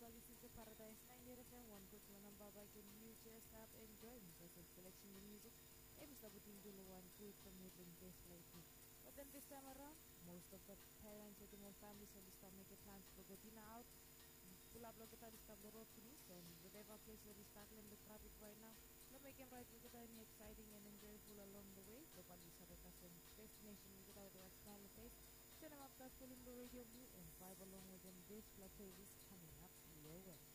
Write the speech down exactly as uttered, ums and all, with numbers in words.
are listening to Paradise ninety-eight F M, one good one and Baba can you just stop enjoy Mister selection of music. Eh, Mister Buting Duluan good from Midland Best lately. But then this time around, most of the parents with the more families will start making plans to go dinner out. Pull up look at the stop the road finish and whatever place that is tackling the traffic right now. Let make them right with any exciting and enjoyable along the way. The Pali Sarakas and destination with our direct smile face. Send them up that pulling the radio blue and vibe along with them this playlist coming up your way.